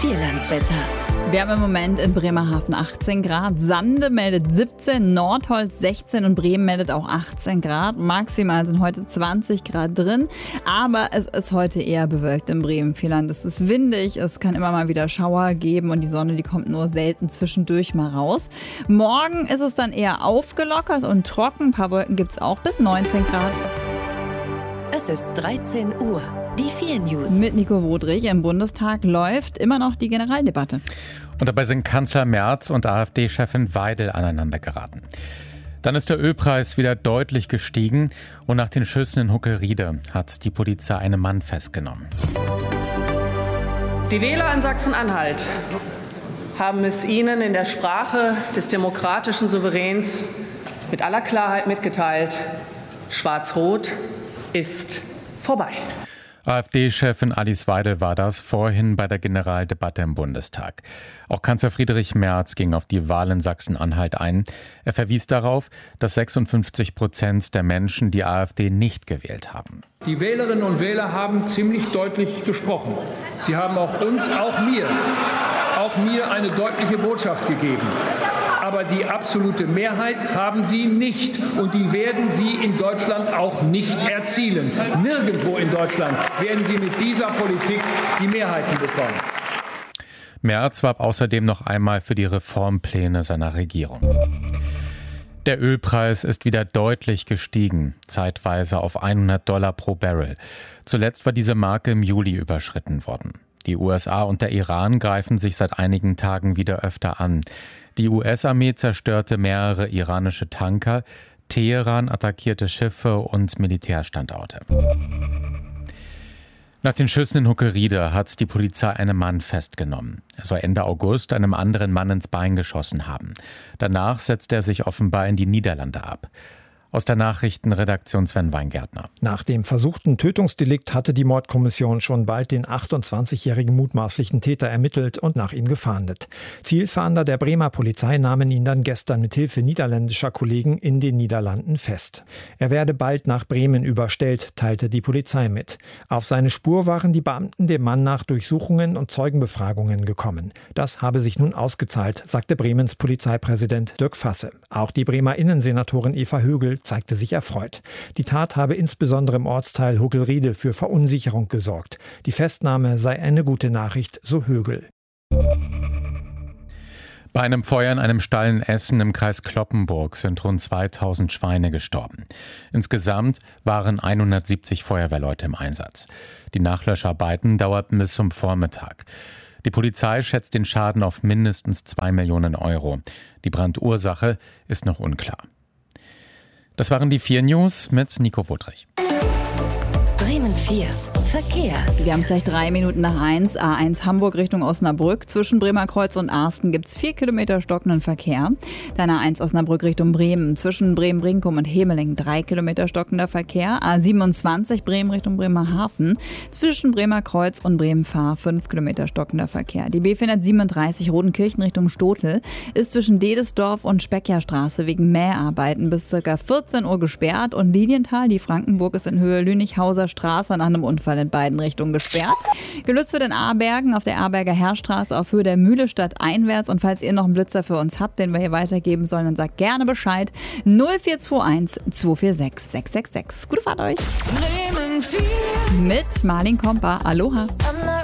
Vierlandswetter. Wir haben im Moment in Bremerhaven 18 Grad, Sande meldet 17, Nordholz 16 und Bremen meldet auch 18 Grad. Maximal sind heute 20 Grad drin, aber es ist heute eher bewölkt im Bremen-Vierland. Es ist windig, es kann immer mal wieder Schauer geben und die Sonne, die kommt nur selten zwischendurch mal raus. Morgen ist es dann eher aufgelockert und trocken, ein paar Wolken gibt es auch bis 19 Grad. Es ist 13 Uhr. Die 4 News. Mit Nico Wodrich im Bundestag läuft immer noch die Generaldebatte. Und dabei sind Kanzler Merz und AfD-Chefin Weidel aneinander geraten. Dann ist der Ölpreis wieder deutlich gestiegen und nach den Schüssen in Huckelriede hat die Polizei einen Mann festgenommen. Die Wähler in Sachsen-Anhalt haben es Ihnen in der Sprache des demokratischen Souveräns mit aller Klarheit mitgeteilt: Schwarz-Rot ist vorbei. AfD-Chefin Alice Weidel war das vorhin bei der Generaldebatte im Bundestag. Auch Kanzler Friedrich Merz ging auf die Wahl in Sachsen-Anhalt ein. Er verwies darauf, dass 56% der Menschen die AfD nicht gewählt haben. Die Wählerinnen und Wähler haben ziemlich deutlich gesprochen. Sie haben auch uns, auch mir eine deutliche Botschaft gegeben. Aber die absolute Mehrheit haben sie nicht und die werden sie in Deutschland auch nicht erzielen. Nirgendwo in Deutschland werden sie mit dieser Politik die Mehrheiten bekommen. Merz warb außerdem noch einmal für die Reformpläne seiner Regierung. Der Ölpreis ist wieder deutlich gestiegen, zeitweise auf $100 pro Barrel. Zuletzt war diese Marke im Juli überschritten worden. Die USA und der Iran greifen sich seit einigen Tagen wieder öfter an. Die US-Armee zerstörte mehrere iranische Tanker, Teheran attackierte Schiffe und Militärstandorte. Nach den Schüssen in Huckelriede hat die Polizei einen Mann festgenommen. Er soll Ende August einem anderen Mann ins Bein geschossen haben. Danach setzte er sich offenbar in die Niederlande ab. Aus der Nachrichtenredaktion Sven Weingärtner. Nach dem versuchten Tötungsdelikt hatte die Mordkommission schon bald den 28-jährigen mutmaßlichen Täter ermittelt und nach ihm gefahndet. Zielfahnder der Bremer Polizei nahmen ihn dann gestern mit Hilfe niederländischer Kollegen in den Niederlanden fest. Er werde bald nach Bremen überstellt, teilte die Polizei mit. Auf seine Spur waren die Beamten dem Mann nach Durchsuchungen und Zeugenbefragungen gekommen. Das habe sich nun ausgezahlt, sagte Bremens Polizeipräsident Dirk Fasse. Auch die Bremer Innensenatorin Eva Högel zeigte sich erfreut. Die Tat habe insbesondere im Ortsteil Huckelriede für Verunsicherung gesorgt. Die Festnahme sei eine gute Nachricht, so Högel. Bei einem Feuer in einem Stall in Essen im Kreis Cloppenburg sind rund 2000 Schweine gestorben. Insgesamt waren 170 Feuerwehrleute im Einsatz. Die Nachlöscharbeiten dauerten bis zum Vormittag. Die Polizei schätzt den Schaden auf mindestens 2 Millionen Euro. Die Brandursache ist noch unklar. Das waren die 4 News mit Nico Wodrich. Bremen 4. Verkehr. Wir haben es gleich 3 Minuten nach 1. A1 Hamburg Richtung Osnabrück. Zwischen Bremerkreuz und Arsten gibt es 4 Kilometer stockenden Verkehr. Dann A1 Osnabrück Richtung Bremen. Zwischen Bremen-Brinkum und Hemeling 3 Kilometer stockender Verkehr. A27 Bremen Richtung Bremerhaven. Zwischen Bremerkreuz und Bremen-Fahr 5 Kilometer stockender Verkehr. Die B437 Rodenkirchen Richtung Stotel ist zwischen Dedesdorf und Speckjerstraße wegen Mäharbeiten bis ca. 14 Uhr gesperrt. Und Lilienthal, die Frankenburg, ist in Höhe Lünichhauser Straße nach einem Unfall in beiden Richtungen gesperrt. Gelöst wird in Ahrbergen auf der Ahrberger Heerstraße auf Höhe der Mühle stadteinwärts. Und falls ihr noch einen Blitzer für uns habt, den wir hier weitergeben sollen, dann sagt gerne Bescheid. 0421 246 666. Gute Fahrt euch. Bremen 4. Mit Marlin Kompa. Aloha.